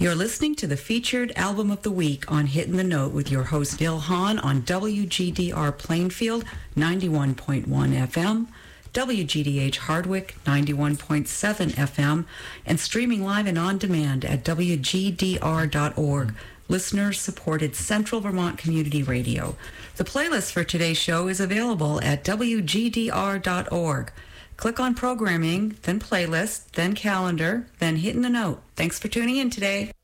You're listening to the featured album of the week on Hittin' the Note with your host Bill Hahn on WGDR Plainfield 91.1 FM, WGDH Hardwick 91.7 FM, and streaming live and on demand at WGDR.org. Listener-supported Central Vermont Community Radio. The playlist for today's show is available at WGDR.org. Click on Programming, then Playlist, then Calendar, then Hittin' the Note. Thanks for tuning in today.